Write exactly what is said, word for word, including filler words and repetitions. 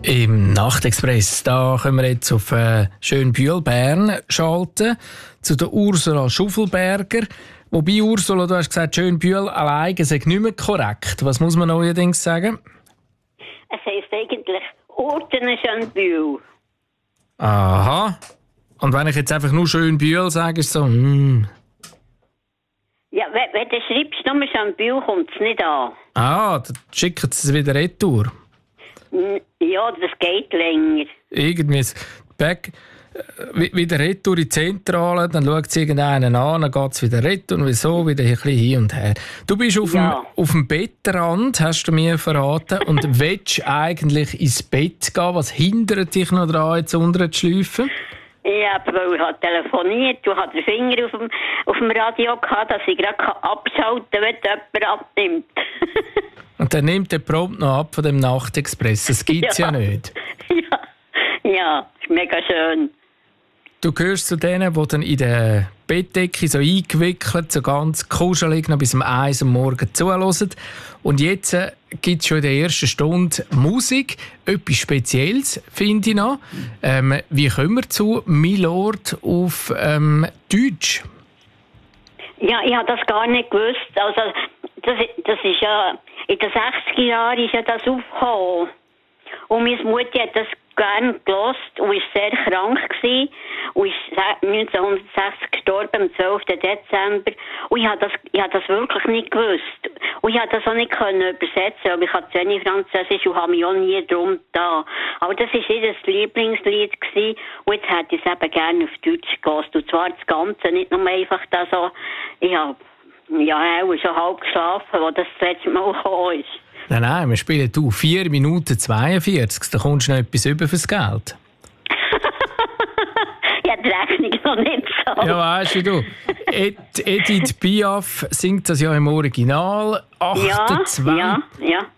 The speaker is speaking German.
Im Nachtexpress, da können wir jetzt auf äh, Schönbühl, Bern schalten, zu der Ursula Schuffelberger. Wobei, Ursula, du hast gesagt, Schönbühl alleine sei nicht mehr korrekt. Was muss man neuerdings sagen? Es heisst eigentlich Orten Schönbühl. Aha. Und wenn ich jetzt einfach nur Schönbühl sage, ist es so, mm. Ja, wenn, wenn du schreibst, nur Schönbühl, kommt es nicht an. Ah, dann schicken sie es wieder retour. Ja, das geht länger. Irgendwie ist Back, äh, wieder retour in die Zentrale, dann schaut sie irgendeinen an, dann geht es wieder retour und wieso, wieder ein bisschen hin und her. Du bist auf, Ja. dem, auf dem Bettrand, hast du mir verraten, und willst eigentlich ins Bett gehen. Was hindert dich noch daran, jetzt unten zu schlafen? Ja, weil ich habe telefoniert, du hast den Finger auf dem, auf dem Radio gehabt, dass ich gerade abschalten kann, wenn jemand abnimmt. Und dann nimmt der prompt noch ab von dem Nachtexpress. Das gibt's ja. ja nicht. Ja, ja, ist mega schön. Du gehörst zu denen, die dann in der Bettdecke so eingewickelt, so ganz kuschelig noch bis um eins am Morgen zuhören. Und jetzt äh, gibt es schon in der ersten Stunde Musik. Etwas Spezielles, finde ich noch. Ähm, wie kommen wir zu Milord auf ähm, Deutsch? Ja, ich habe das gar nicht gewusst. Also, das, das ist ja, in den sechziger Jahren ist ja das aufgekommen. Und meine Mutter hat das gerne gehört und war sehr krank gewesen. Und ist neunzehnhundertsechzig gestorben, am zwölften Dezember. Und ich habe das, ich habe das wirklich nicht gewusst. Und ich konnte das auch nicht können übersetzen, weil ich hatte zu wenig Französisch und habe mich auch nie drum da. Aber das war ihr Lieblingslied gewesen. Und jetzt hätte ich es eben gerne auf Deutsch gehört. Und zwar das Ganze, nicht nur einfach das so, ich habe, ja, auch schon halb geschlafen, als das das letzte Mal gekommen ist. Nein, nein, wir spielen du vier Minuten zweiundvierzig. Da kommst du noch etwas über fürs Geld. Ich habe die Rechnung noch nicht so. Ja, weißt du, du. Ed, Edith Piaf singt das ja im Original. Ja, achtundzwanzig, ja, ja.